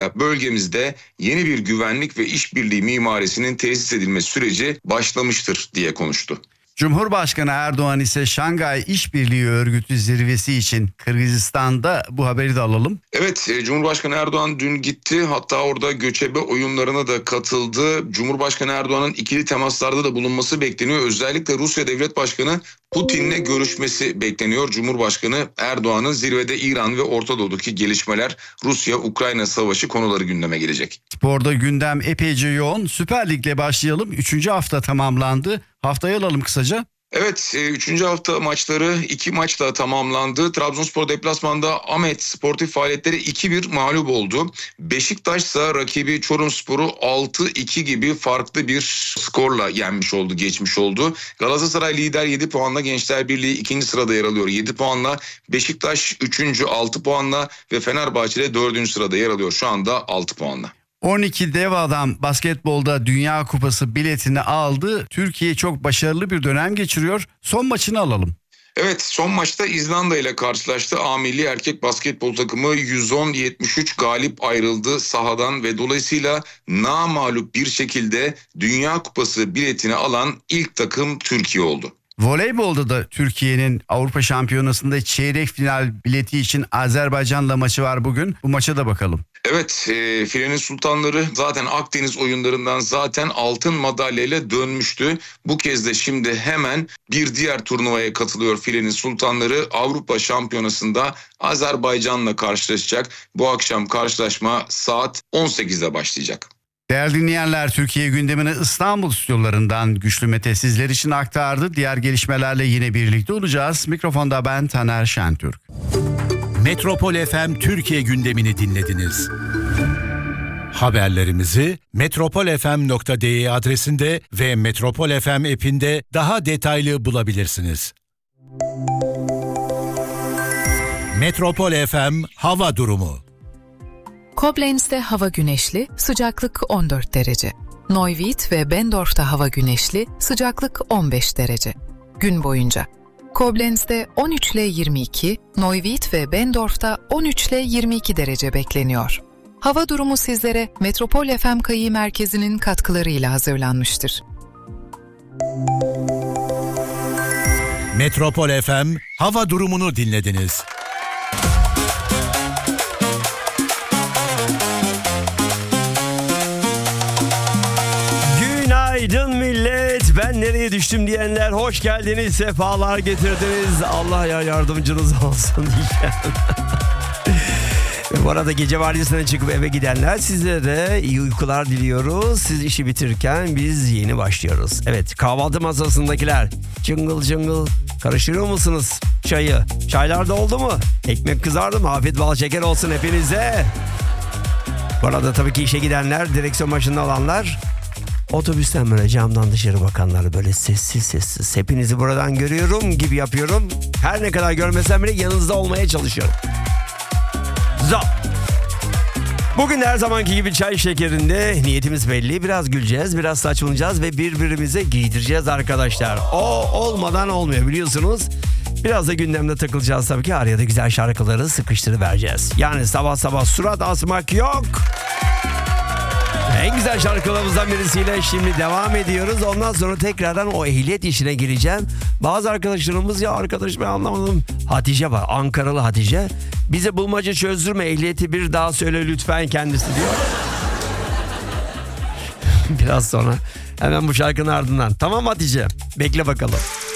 Dolayısıyla bölgemizde yeni bir güvenlik ve işbirliği mimarisinin tesis edilme süreci başlamıştır diye konuştu. Cumhurbaşkanı Erdoğan ise Şangay İşbirliği Örgütü zirvesi için Kırgızistan'da, bu haberi de alalım. Evet, Cumhurbaşkanı Erdoğan dün gitti, hatta orada göçebe oyunlarına da katıldı. Cumhurbaşkanı Erdoğan'ın ikili temaslarda da bulunması bekleniyor. Özellikle Rusya Devlet Başkanı Putin'le görüşmesi bekleniyor. Cumhurbaşkanı Erdoğan'ın zirvede İran ve Orta Doğu'daki gelişmeler, Rusya-Ukrayna savaşı konuları gündeme gelecek. Sporda gündem epeyce yoğun. Süper Lig'le başlayalım. 3. hafta tamamlandı. Haftaya alalım kısaca. Evet, 3. hafta maçları 2 maçla tamamlandı. Trabzonspor deplasmanda Ahmet Sportif Faaliyetleri 2-1 mağlup oldu. Beşiktaş ise rakibi Çorumspor'u 6-2 gibi farklı bir skorla yenmiş oldu, geçmiş oldu. Galatasaray lider 7 puanla, Gençler Birliği 2. sırada yer alıyor 7 puanla. Beşiktaş 3. 6 puanla ve Fenerbahçe 4. sırada yer alıyor şu anda 6 puanla. 12 dev adam basketbolda Dünya Kupası biletini aldı. Türkiye çok başarılı bir dönem geçiriyor. Son maçını alalım. Evet, son maçta İzlanda ile karşılaştı. A milli erkek basketbol takımı 110-73 galip ayrıldı sahadan ve dolayısıyla namağlup bir şekilde Dünya Kupası biletini alan ilk takım Türkiye oldu. Voleybolda da Türkiye'nin Avrupa Şampiyonası'nda çeyrek final bileti için Azerbaycan'la maçı var bugün. Bu maça da bakalım. Evet, Filenin Sultanları zaten Akdeniz oyunlarından zaten altın madalyayla dönmüştü. Bu kez de şimdi hemen bir diğer turnuvaya katılıyor Filenin Sultanları. Avrupa Şampiyonası'nda Azerbaycan'la karşılaşacak. Bu akşam karşılaşma saat 18'de başlayacak. Değerli dinleyenler, Türkiye gündemini İstanbul stüdyolarından Güçlü Mete sizler için aktardı. Diğer gelişmelerle yine birlikte olacağız. Mikrofonda ben Taner Şentürk. Metropol FM Türkiye gündemini dinlediniz. Haberlerimizi metropolfm.de adresinde ve Metropol FM app'inde daha detaylı bulabilirsiniz. Metropol FM hava durumu. Koblenz'de hava güneşli, sıcaklık 14 derece. Neuwied ve Bendorf'ta hava güneşli, sıcaklık 15 derece. Gün boyunca Koblenz'de 13 ile 22, Neuwied ve Bendorf'ta 13 ile 22 derece bekleniyor. Hava durumu sizlere Metropol FM Kayı Merkezi'nin katkılarıyla hazırlanmıştır. Metropol FM hava durumunu dinlediniz. Günaydın millet, ben nereye düştüm diyenler hoş geldiniz, sefalar getirdiniz. Allah ya yardımcınız olsun diyeceğim. Bu arada gece vardiyasına çıkıp eve gidenler, size de iyi uykular diliyoruz. Siz işi bitirirken biz yeni başlıyoruz. Evet, kahvaltı masasındakiler cıngıl cıngıl karıştırıyor musunuz çayı? Çaylar da oldu mu? Ekmek kızardı mı? Afiyet bal şeker olsun hepinize. Bu arada tabii ki işe gidenler, direksiyon başında olanlar, otobüsten böyle camdan dışarı bakanlar, böyle sessiz sessiz hepinizi buradan görüyorum gibi yapıyorum. Her ne kadar görmesem bile yanınızda olmaya çalışıyorum. Bugün her zamanki gibi çay şekerinde niyetimiz belli. Biraz güleceğiz, biraz saçmalayacağız ve birbirimize giydireceğiz arkadaşlar. O olmadan olmuyor biliyorsunuz. Biraz da gündemde takılacağız tabii ki. Araya da güzel şarkıları sıkıştırıvereceğiz. Yani sabah sabah surat asmak yok. En güzel şarkılarımızdan birisiyle şimdi devam ediyoruz. Ondan sonra tekrardan o ehliyet işine gireceğim. Bazı arkadaşlarımız, ya arkadaş ben anlamadım. Hatice var, Ankaralı Hatice. Bize bulmaca çözdürme, ehliyeti bir daha söyle lütfen kendisi diyor. Biraz sonra hemen bu şarkının ardından. Tamam Hatice, bekle bakalım.